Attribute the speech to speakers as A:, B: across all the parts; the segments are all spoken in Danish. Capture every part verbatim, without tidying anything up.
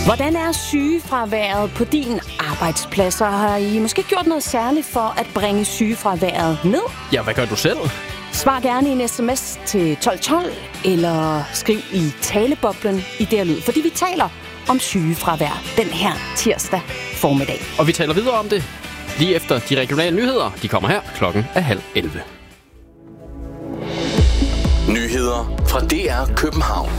A: Hvordan er sygefraværet på din arbejdsplads? Og har I måske gjort noget særligt for at bringe sygefraværet ned?
B: Ja, hvad gør du selv?
A: Svar gerne i en sms til tolv tolv, eller skriv i taleboblen i der lyd, fordi vi taler om sygefravær den her tirsdag formiddag.
B: Og vi taler videre om det lige efter de regionale nyheder. De kommer her klokken er halv elleve.
C: Nyheder fra D R København.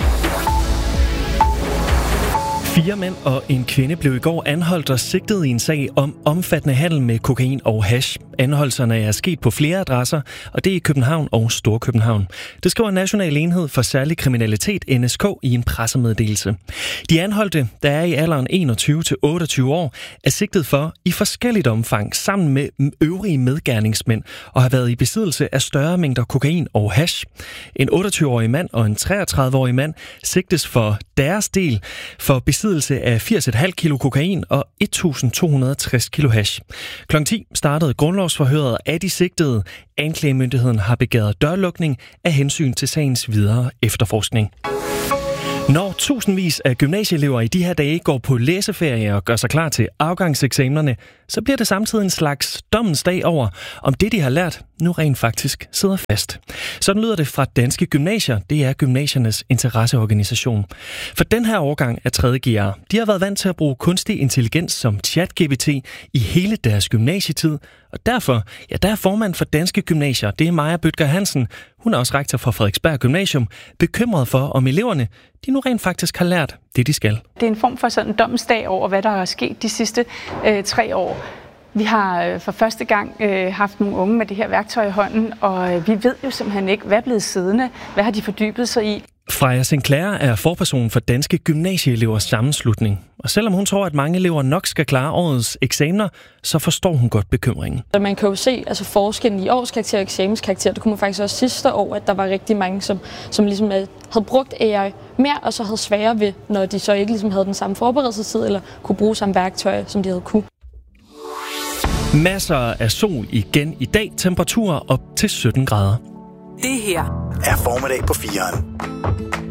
D: Fire mænd og en kvinde blev i går anholdt og sigtet i en sag om omfattende handel med kokain og hash. Anholdelserne er sket på flere adresser, og det er i København og Storkøbenhavn. Det skriver National Enhed for Særlig Kriminalitet, N S K, i en pressemeddelelse. De anholdte, der er i alderen enogtyve til otteogtyve år, er sigtet for i forskelligt omfang sammen med øvrige medgerningsmænd og har været i besiddelse af større mængder kokain og hash. En otteogtyve-årig mand og en treogtredive-årig mand sigtes for deres del for besiddelse af firs komma fem kilo kokain og et tusind to hundrede og tres kilo hash. klokken ti startede grundlovsforhøret af de sigtede. Anklagemyndigheden har begæret dørlukning af hensyn til sagens videre efterforskning. Når tusindvis af gymnasieelever i de her dage går på læseferie og gør sig klar til afgangseksamenerne, så bliver det samtidig en slags dommens dag over, om det, de har lært, nu rent faktisk sidder fast. Sådan lyder det fra Danske Gymnasier. Det er gymnasiernes interesseorganisation. For den her årgang af tredje G R, de har været vant til at bruge kunstig intelligens som ChatGPT i hele deres gymnasietid. Og derfor, ja, der er formand for Danske Gymnasier, det er Maja Bødker Hansen. Hun er også rektor for Frederiksberg Gymnasium, bekymret for, om eleverne, de nu rent faktisk har lært det, de skal.
E: Det er en form for sådan en dommensdag over, hvad der er sket de sidste øh, tre år. Vi har øh, for første gang øh, haft nogle unge med det her værktøj i hånden, og øh, vi ved jo simpelthen ikke, hvad er blevet siddende, hvad har de fordybet sig i.
D: Freja Sinclair er forperson for Danske Gymnasieelevers Sammenslutning. Og selvom hun tror, at mange elever nok skal klare årets eksamener, så forstår hun godt bekymringen.
F: Man kan jo se altså forskellen i årskarakter og eksamenskarakter. Det kunne man faktisk også sidste år, at der var rigtig mange, som, som ligesom havde brugt A I mere, og så havde sværere ved, når de så ikke ligesom havde den samme forberedelsestid, eller kunne bruge samme værktøj, som de havde kunne.
D: Masser af sol igen i dag. Temperaturer op til sytten grader.
G: Det her
C: er formiddag på fireren.